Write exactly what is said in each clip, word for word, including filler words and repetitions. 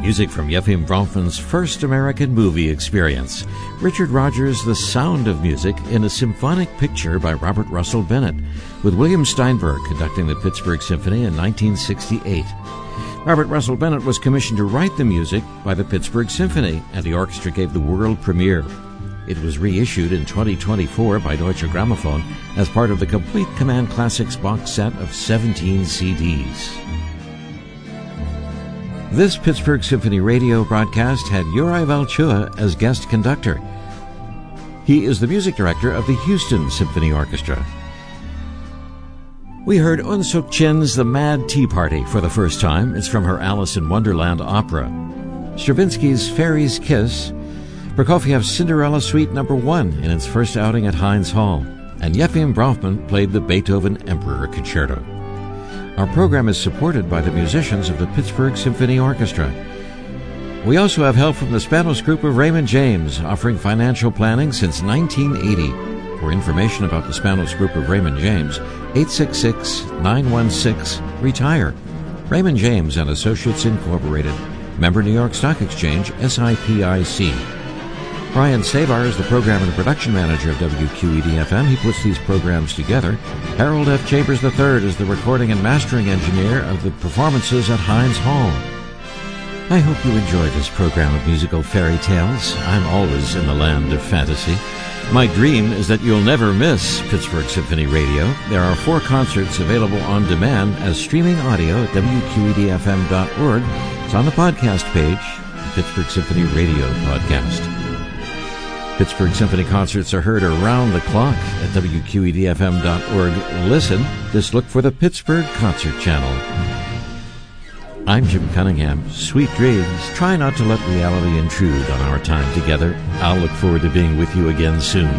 Music from Yefim Bronfman's first American movie experience. Richard Rodgers' The Sound of Music in a symphonic picture by Robert Russell Bennett, with William Steinberg conducting the Pittsburgh Symphony in nineteen sixty-eight. Robert Russell Bennett was commissioned to write the music by the Pittsburgh Symphony, and the orchestra gave the world premiere. It was reissued in twenty twenty-four by Deutsche Grammophon as part of the Complete Command Classics box set of seventeen C Ds. This Pittsburgh Symphony radio broadcast had Yuri Valchua as guest conductor. He is the music director of the Houston Symphony Orchestra. We heard Un Suk Chin's The Mad Tea Party for the first time. It's from her Alice in Wonderland opera. Stravinsky's Fairy's Kiss, Prokofiev's Cinderella Suite Number One in its first outing at Heinz Hall, and Yefim Bronfman played the Beethoven Emperor Concerto. Our program is supported by the musicians of the Pittsburgh Symphony Orchestra. We also have help from the Spanos Group of Raymond James, offering financial planning since nineteen eighty. For information about the Spanos Group of Raymond James, eight six six, nine one six, RETIRE. Raymond James and Associates Incorporated. Member New York Stock Exchange, S I P I C. Brian Savar is the program and production manager of W Q E D F M. He puts these programs together. Harold F. Chambers the third is the recording and mastering engineer of the performances at Heinz Hall. I hope you enjoy this program of musical fairy tales. I'm always in the land of fantasy. My dream is that you'll never miss Pittsburgh Symphony Radio. There are four concerts available on demand as streaming audio at W Q E D F M dot org. It's on the podcast page, the Pittsburgh Symphony Radio podcast. Pittsburgh Symphony concerts are heard around the clock at W Q E D F M dot org. Listen, just look for the Pittsburgh Concert Channel. I'm Jim Cunningham. Sweet dreams. Try not to let reality intrude on our time together. I'll look forward to being with you again soon.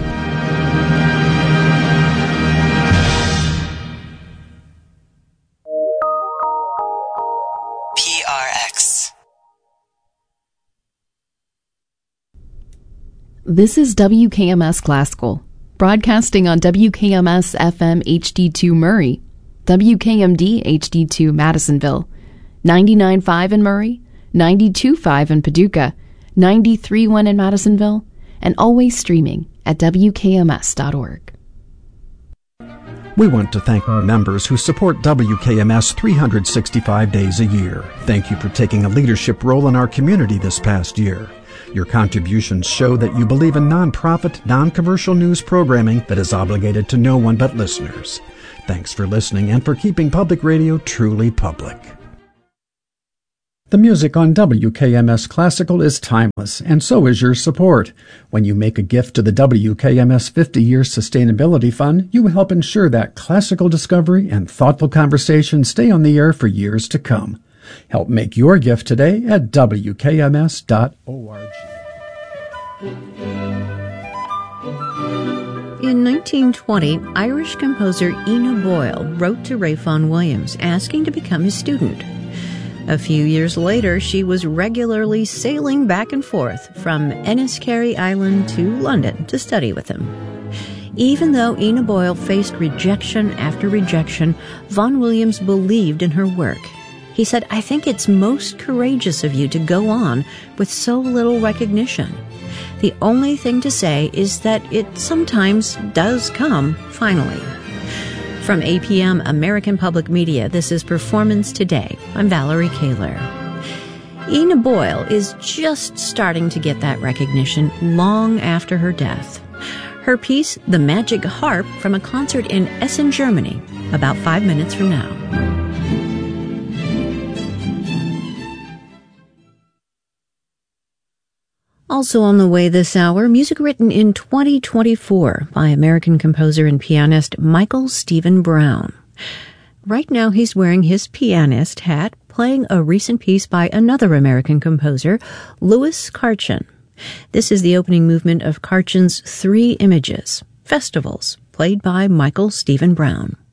P R X. This is W K M S Classical, broadcasting on W K M S F M H D two Murray, W K M D H D two Madisonville, ninety-nine point five in Murray, ninety-two point five in Paducah, ninety-three point one in Madisonville, and always streaming at W K M S dot org. We want to thank our members who support W K M S three hundred sixty-five days a year. Thank you for taking a leadership role in our community this past year. Your contributions show that you believe in nonprofit, non-commercial news programming that is obligated to no one but listeners. Thanks for listening and for keeping public radio truly public. The music on W K M S Classical is timeless, and so is your support. When you make a gift to the W K M S fifty-year Sustainability Fund, you help ensure that classical discovery and thoughtful conversation stay on the air for years to come. Help make your gift today at W K M S dot org. In nineteen twenty, Irish composer Ina Boyle wrote to Ray Vaughan Williams asking to become his student. A few years later, she was regularly sailing back and forth from Enniskerry Island to London to study with him. Even though Ina Boyle faced rejection after rejection, Vaughan Williams believed in her work. He said, "I think it's most courageous of you to go on with so little recognition. The only thing to say is that it sometimes does come, finally." From A P M American Public Media, this is Performance Today. I'm Valerie Kaler. Ina Boyle is just starting to get that recognition long after her death. Her piece, The Magic Harp, from a concert in Essen, Germany, about five minutes from now. Also on the way this hour, music written in twenty twenty-four by American composer and pianist Michael Stephen Brown. Right now he's wearing his pianist hat, playing a recent piece by another American composer, Louis Karchin. This is the opening movement of Karchin's Three Images, Festivals, played by Michael Stephen Brown.